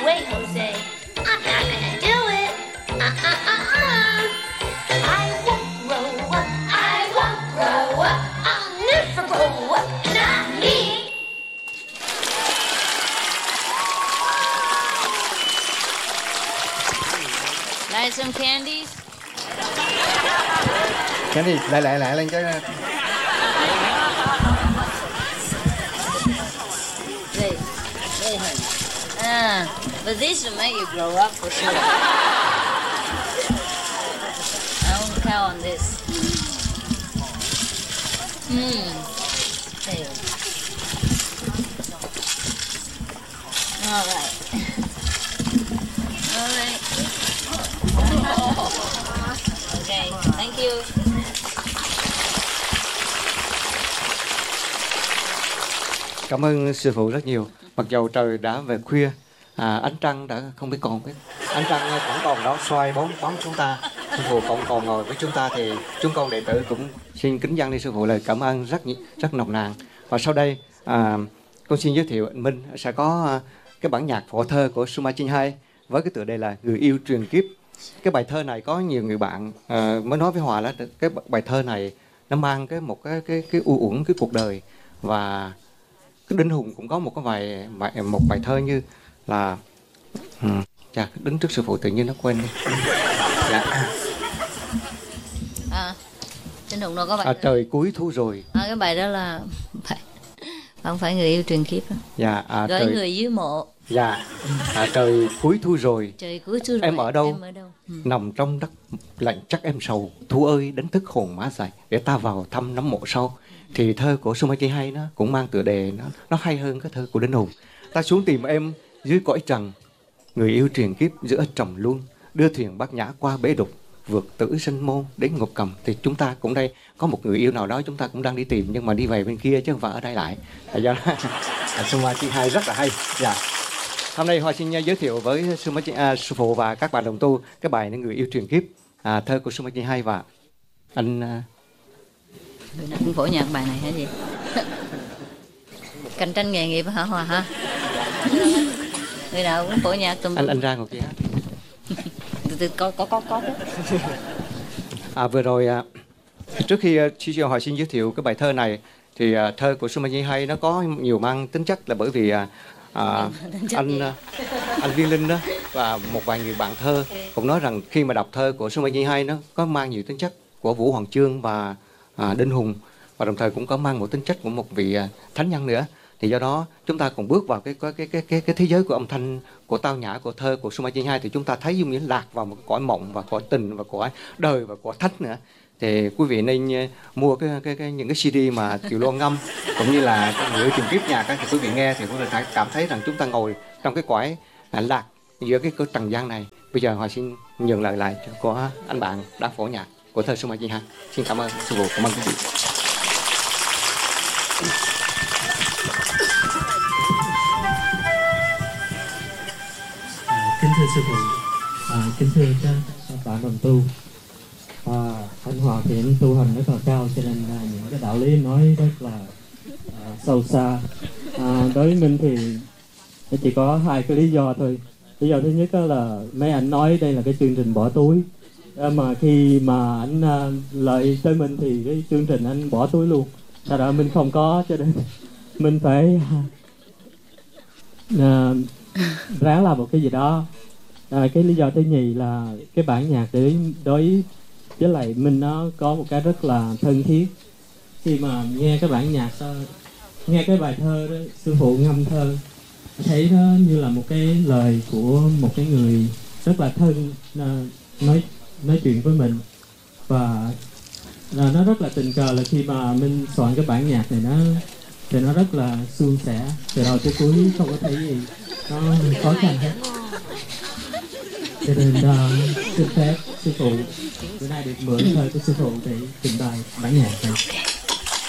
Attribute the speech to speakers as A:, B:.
A: way, Jose. I'm not gonna do it. I won't grow up. I won't grow up. I'll never grow up. Not me.
B: Like some candies?
C: Candy, lại lên cái.
B: But this will make you grow up for sure. I won't count on this. Hey. All right. Okay, thank you.
C: Cảm ơn sư phụ rất nhiều. Mặc dầu trời đã về khuya, ánh trăng đã không biết còn biết. Ánh trăng vẫn còn đó xoay bóng chúng ta. Sư phụ còn ngồi với chúng ta thì chúng con đệ tử cũng xin kính dâng đi sư phụ lời cảm ơn rất nồng nàn. Và sau đây con xin giới thiệu anh Minh sẽ có cái bản nhạc phổ thơ của Suma Chinh Hai với cái tựa đề là Người Yêu Truyền Kiếp. Cái bài thơ này có nhiều người bạn mới nói với Hòa là cái bài thơ này nó mang một cái u uẩn cái cuộc đời, và cái Đinh Hùng cũng có một bài thơ như là đứng trước sư phụ tự nhiên nó quên đi.
B: Đinh Hùng đâu có bài
C: trời cuối thu rồi.
B: Cái bài đó là không phải Người Yêu Truyền Kiếp đó.
C: Gửi
B: người dưới mộ.
C: Trời cuối thu rồi.
B: Trời cuối thu rồi.
C: Em ở đâu? Nằm trong đất lạnh chắc em sầu. Thu ơi đánh thức hồn má dày để ta vào thăm nấm mộ sâu. Thì thơ của Suma Chinh Hai nó cũng mang tựa đề nó hay hơn cái thơ của Đinh Hùng. Ta xuống tìm em dưới cõi trần, người yêu truyền kiếp giữa trầm luân, đưa thuyền bát nhã qua bể đục, vượt tử sinh môn đến ngục cầm. Thì chúng ta cũng đây có một người yêu nào đó chúng ta cũng đang đi tìm, nhưng mà đi về bên kia chứ không phải ở đây lại. Do đó Suma Chinh Hai rất là hay. Hôm nay Hoa xin giới thiệu với sư phụ và các bạn đồng tu cái bài Người Yêu Truyền Kiếp, thơ của Suma Chinh Hai. Và anh
B: người nào cũng phổ nhạc bài này hả gì? Cạnh tranh nghề nghiệp hả Hòa hả? Người nào cũng phổ nhạc tùm.
C: Anh ra một cái hát.
B: Có.
C: Vừa rồi trước khi Hòa xin giới thiệu cái bài thơ này thì thơ của Suma Chinh Hai nó có nhiều mang tính chất là bởi vì anh Viên Linh đó và một vài người bạn thơ cũng nói rằng khi mà đọc thơ của Suma Chinh Hai nó có mang nhiều tính chất của Vũ Hoàng Chương và Đinh Hùng, và đồng thời cũng có mang một tính chất của một vị thánh nhân nữa. Thì do đó chúng ta cùng bước vào cái thế giới của âm thanh, của tao nhã, của thơ của Suma Chinh Hai, thì chúng ta thấy giống như lạc vào một cõi mộng và cõi tình và cõi đời và cõi thánh nữa. Thì quý vị nên mua những cái CD mà Kiều Loan ngâm cũng như là Người Yêu Truyền Kiếp nhạc thì quý vị nghe thì quý vị cảm thấy rằng chúng ta ngồi trong cái cõi lạc giữa cái trần gian này. Bây giờ Hòa xin nhường lời lại của anh bạn đã phổ nhạc của thơ Suma Chinh Hai. Xin cảm ơn sư phụ, cảm ơn quý vị.
D: Kính thưa sư phụ, kính thưa các bạn đồng tu, anh Hòa thì anh tu hành rất là cao, cho nên những cái đạo lý nói rất là sâu xa. Đối với mình thì chỉ có hai cái lý do thôi. Lý do thứ nhất là mấy anh nói đây là cái chương trình bỏ túi, mà khi mà anh lợi tới mình thì cái chương trình anh bỏ túi luôn. Thật ra mình không có, cho nên mình phải ráng làm một cái gì đó. Cái lý do thứ nhì là cái bản nhạc đối với lại mình nó có một cái rất là thân thiết. Khi mà nghe cái bản nhạc, nghe cái bài thơ đó, sư phụ ngâm thơ, thấy nó như là một cái lời của một cái người rất là thân nói chuyện với mình. Và nó rất là tình cờ là khi mà mình soạn cái bản nhạc này thì nó rất là suôn sẻ, từ đầu tới cuối không có thấy gì nó khó khăn hết. Cho nên xin phép sư phụ bữa nay được mượn thơ của sư phụ để trình bày bản nhạc này.